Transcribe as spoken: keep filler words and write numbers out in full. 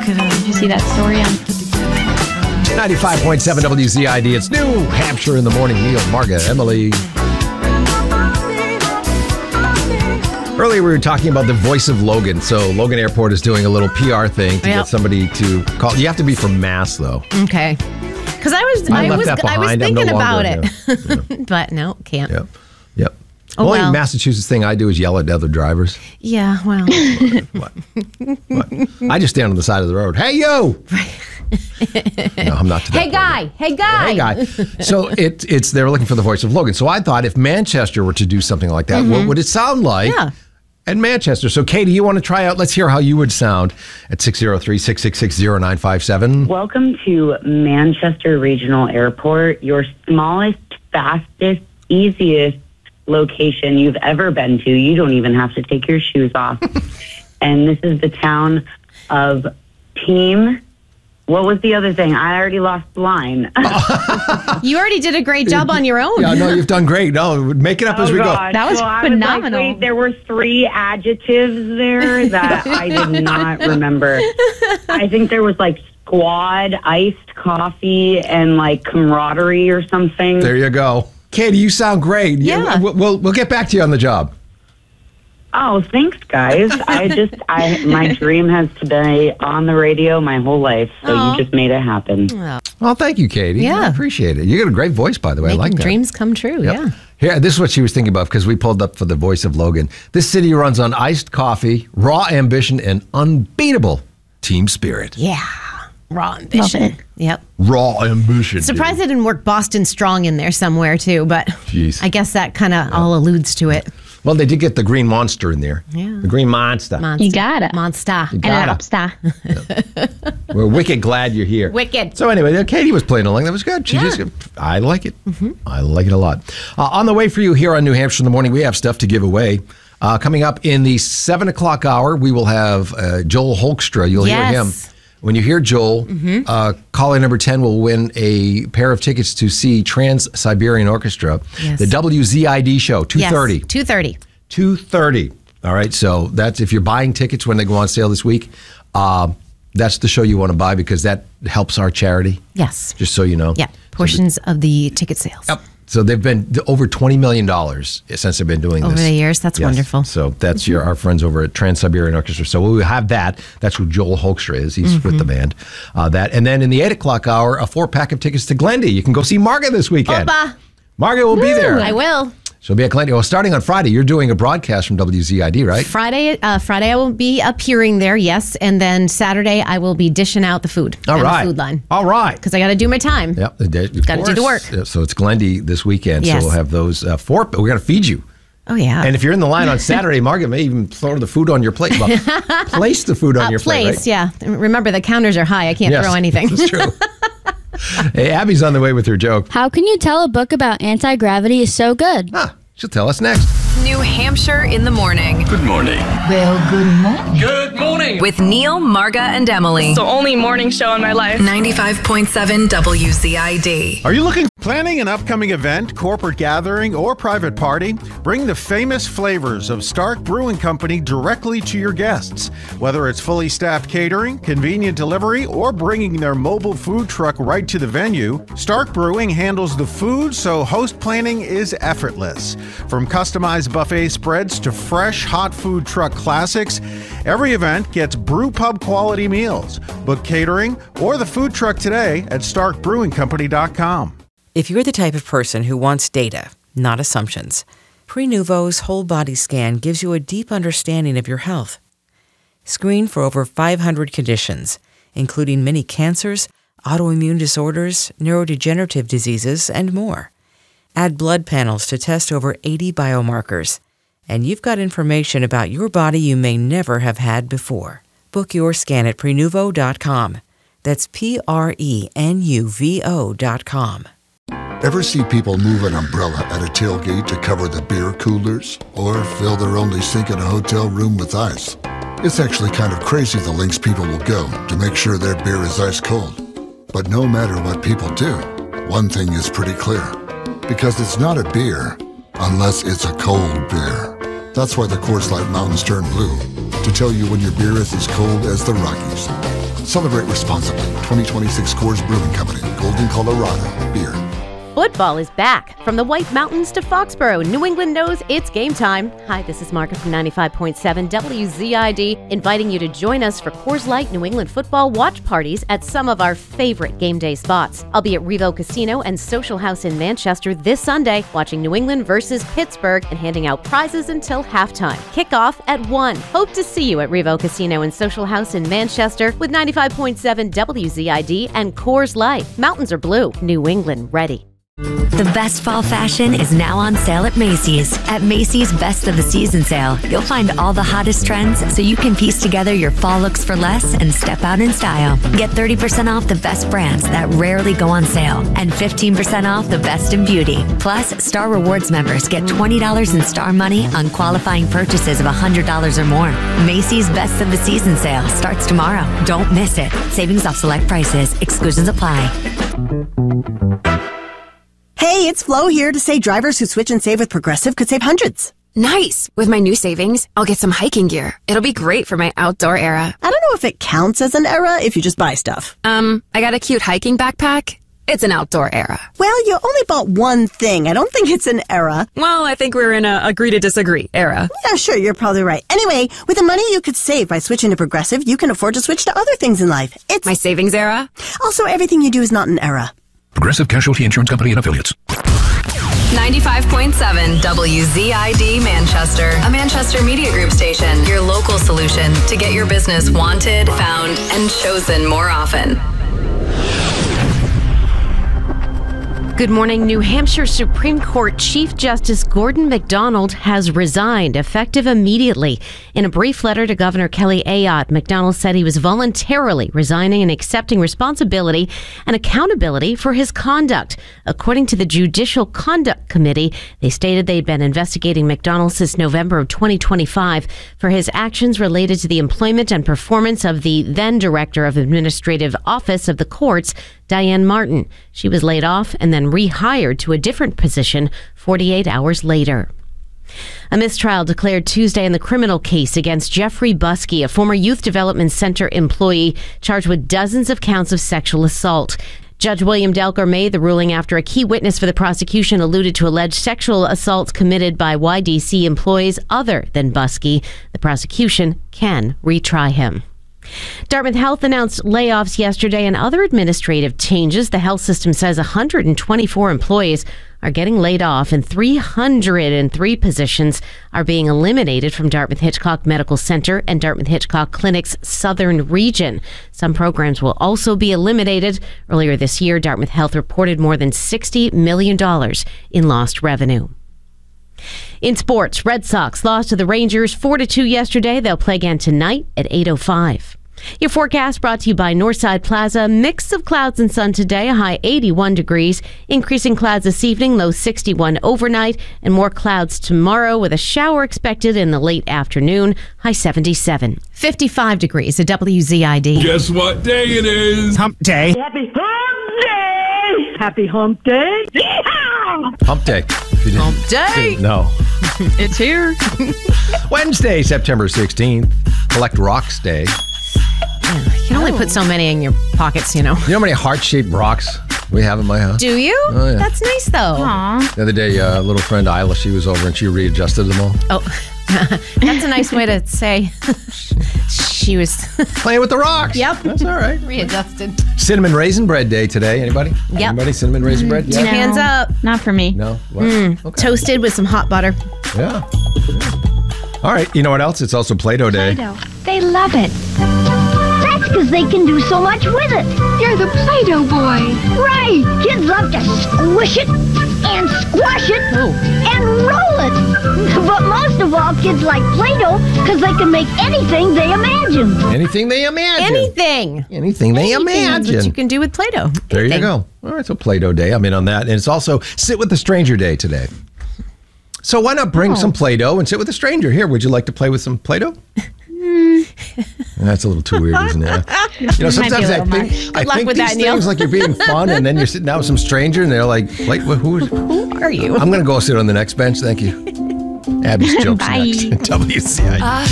Look at her. Did you see that story on ninety-five point seven W Z I D. It's New Hampshire in the morning. Neil, Marga, Emily. Earlier we were talking about the voice of Logan. So Logan Airport is doing a little P R thing to yep. get somebody to call. You have to be from Mass, though. Okay. Because I was, I, I left was, that behind. I was I'm thinking no about longer, it, yeah. Yeah. but no, can't. Yep. Yep. Oh, the only well. Massachusetts thing I do is yell at other drivers. Yeah, well. What? What? I just stand on the side of the road. Hey, yo! No, I'm not to that Hey, guy! point. Hey, guy! Hey, guy. So it, it's they're looking for the voice of Logan. So I thought if Manchester were to do something like that, Mm-hmm. what would it sound like? Yeah. At Manchester. So, Katie, you want to try out? Let's hear how you would sound at six oh three, six six six, oh nine five seven. Welcome to Manchester Regional Airport, your smallest, fastest, easiest location you've ever been to. You don't even have to take your shoes off. And this is the town of Team. What was the other thing? I already lost the line. You already did a great job on your own. Yeah, no, you've done great. No, make it up Oh, as we God. go. That was So I phenomenal. like, wait, there were three adjectives there that I did not remember. I think there was like squad, iced coffee, and like camaraderie or something. There you go. Katie, you sound great. Yeah. We'll, we'll, we'll get back to you on the job. Oh, thanks, guys. I just, I my dream has to be on the radio my whole life, so Aw. you just made it happen. Well, thank you, Katie. Yeah. I appreciate it. You got a great voice, by the way. Making I like that. dreams come true, Yep. yeah. Here, this is what she was thinking about because we pulled up for the voice of Logan. This city runs on iced coffee, raw ambition, and unbeatable team spirit. Yeah. Raw ambition. Love it. Yep. Raw ambition. Surprised dude. they didn't work Boston Strong in there somewhere, too, but Jeez. I guess that kind of all alludes to it. Well, they did get the green monster in there. Yeah. The green monster. Monster. You got it. Monster. And Got an it. upstar. We're wicked glad you're here. Wicked. So anyway, Katie was playing along. That was good. She Yeah. just, I like it. I like it a lot. Uh, on the way for you here on New Hampshire in the morning, we have stuff to give away. Uh, coming up in the seven o'clock hour, we will have uh, Joel Holkstra. You'll Yes. hear him. When you hear Joel, uh, caller number ten will win a pair of tickets to see Trans-Siberian Orchestra, Yes. the W Z I D show, two thirty. Yes, two thirty. two thirty. All right, so that's if you're buying tickets when they go on sale this week, uh, that's the show you want to buy because that helps our charity, Yes. just so you know. Yeah. Portions of the ticket sales. Yep. So they've been over twenty million dollars since they've been doing Over this. the years. That's Yes. wonderful. So that's your our friends over at Trans-Siberian Orchestra. So we will have that. That's who Joel Holkstra is. He's Mm-hmm. with the band. Uh, that And then in the eight o'clock hour, a four-pack of tickets to Glendy. You can go see Marga this weekend. Opa. Marga will be there. I will. She'll be at Glendy. Well, starting on Friday, you're doing a broadcast from W Z I D, right? Friday, uh, Friday I will be appearing there, yes, and then Saturday I will be dishing out the food. All and right. the food line All right. because I got to do my time. Yep. Got Gotta do the work. So it's Glendy this weekend. Yes. So we'll have those uh, four. We're going to feed you. Oh yeah. And if you're in the line on Saturday, Margaret may even throw the food on your plate. Well, place the food on uh, your plate. place, Right? yeah. Remember the counters are high. I can't Yes, throw anything. That's true. Hey, Abby's on the way with her joke. How can you tell a book about anti-gravity is so good? Ah, she'll tell us next. New Hampshire in the morning Good morning. Well, good morning. Good morning. with Neil, Marga, and Emily. The only morning show in my life. ninety-five point seven W Z I D. Are you looking planning an upcoming event, corporate gathering, or private party? Bring the famous flavors of Stark Brewing Company directly to your guests. Whether it's fully staffed catering, convenient delivery, or bringing their mobile food truck right to the venue, Stark Brewing handles the food so host planning is effortless. From customized buffet spreads to fresh hot food truck classics, every event gets brew pub quality meals. Book catering or the food truck today at stark brewing company dot com. If you're the type of person who wants data, not assumptions, Prenuvo's whole body scan gives you a deep understanding of your health. Screen for over five hundred conditions, including many cancers, autoimmune disorders, neurodegenerative diseases, and more. Add blood panels to test over eighty biomarkers, and you've got information about your body you may never have had before. Book your scan at Prenuvo dot com. That's P R E N U V O dot com. Ever see people move an umbrella at a tailgate to cover the beer coolers? Or fill their only sink in a hotel room with ice? It's actually kind of crazy the lengths people will go to make sure their beer is ice cold. But no matter what people do, one thing is pretty clear. Because it's not a beer unless it's a cold beer. That's why the Coors Light Mountains turn blue, to tell you when your beer is as cold as the Rockies. Celebrate responsibly. twenty twenty-six Coors Brewing Company, Golden, Colorado. Beer. Football is back. From the White Mountains to Foxborough, New England knows it's game time. Hi, this is Margaret from ninety-five point seven W Z I D, inviting you to join us for Coors Light New England football watch parties at some of our favorite game day spots. I'll be at Revo Casino and Social House in Manchester this Sunday, watching New England versus Pittsburgh and handing out prizes until halftime. Kickoff at one. Hope to see you at Revo Casino and Social House in Manchester with ninety-five point seven W Z I D and Coors Light. Mountains are blue. New England ready. The best fall fashion is now on sale at Macy's. At Macy's Best of the Season sale, you'll find all the hottest trends so you can piece together your fall looks for less and step out in style. Get thirty percent off the best brands that rarely go on sale and fifteen percent off the best in beauty. Plus, Star Rewards members get twenty dollars in Star money on qualifying purchases of one hundred dollars or more. Macy's Best of the Season sale starts tomorrow. Don't miss it. Savings off select prices. Exclusions apply. Hey, it's Flo here to say drivers who switch and save with Progressive could save hundreds. Nice! With my new savings, I'll get some hiking gear. It'll be great for my outdoor era. I don't know if it counts as an era if you just buy stuff. Um, I got a cute hiking backpack. It's an outdoor era. Well, you only bought one thing. I don't think it's an era. Well, I think we're in a agree to disagree era. Yeah, sure, you're probably right. Anyway, with the money you could save by switching to Progressive, you can afford to switch to other things in life. It's my savings era. Also, everything you do is not an era. Progressive Casualty Insurance Company and Affiliates. ninety-five point seven W Z I D Manchester, a Manchester Media Group station, your local solution to get your business wanted, found, and chosen more often. Good morning. New Hampshire Supreme Court Chief Justice Gordon MacDonald has resigned, effective immediately. In a brief letter to Governor Kelly Ayotte, MacDonald said he was voluntarily resigning and accepting responsibility and accountability for his conduct. According to the Judicial Conduct Committee, they stated they'd been investigating MacDonald since November of twenty twenty-five for his actions related to the employment and performance of the then Director of Administrative Office of the Courts, Diane Martin. She was laid off and then rehired to a different position forty-eight hours later. A mistrial declared Tuesday in the criminal case against Jeffrey Buskey, a former Youth Development Center employee charged with dozens of counts of sexual assault. Judge William Delker made the ruling after a key witness for the prosecution alluded to alleged sexual assaults committed by Y D C employees other than Buskey. The prosecution can retry him. Dartmouth Health announced layoffs yesterday and other administrative changes. The health system says one hundred twenty-four employees are getting laid off and three hundred three positions are being eliminated from Dartmouth Hitchcock Medical Center and Dartmouth Hitchcock Clinic's southern region. Some programs will also be eliminated. Earlier this year, Dartmouth Health reported more than sixty million dollars in lost revenue. In sports, Red Sox lost to the Rangers four to two yesterday. They'll play again tonight at eight oh five. Your forecast brought to you by Northside Plaza. Mix of clouds and sun today, a high eighty-one degrees. Increasing clouds this evening, low sixty-one overnight. And more clouds tomorrow with a shower expected in the late afternoon, high seventy-seven. fifty-five degrees at W Z I D. Guess what day it is? Hump day. Happy Hump Day! Happy Hump Day! Yeehaw! Hump day. Hump day! No. It's here. Wednesday, September sixteenth. Collect Rocks Day. You can only put so many in your pockets, you know. You know how many heart-shaped rocks we have in my house? Do you? Oh, yeah. That's nice, though. Aww. The other day, a uh, little friend Isla, she was over and she readjusted them all. Oh, that's a nice way to say she was playing with the rocks. Yep. That's all right. Readjusted. Cinnamon Raisin Bread Day today. Anybody? Yep. Anybody? Cinnamon Raisin Bread? Yeah. No. Hands up. Not for me. No? What? Mm. Okay. Toasted with some hot butter. Yeah. yeah. All right. You know what else? It's also Play-Doh Day. Play-Doh. They love it. That's because they can do so much with it. You're the Play-Doh boy. Right. Kids love to squish it and squash it Ooh. and roll it. But most of all, kids like Play-Doh because they can make anything they imagine. Anything they imagine. Anything. Anything they Anything. imagine. That's what you can do with Play-Doh. There Anything. you go. All right. So Play-Doh Day. I'm in on that. And it's also Sit with the Stranger Day today. So why not bring oh. some Play-Doh and sit with a stranger? Here, would you like to play with some Play-Doh? That's a little too weird, isn't it? You know, sometimes I think, I think with these that, Neil. things like you're being fun, and then you're sitting down with some stranger, and they're like, like who, who are you? I'm going to go sit on the next bench. Thank you. Abby's jokes next. W C I D.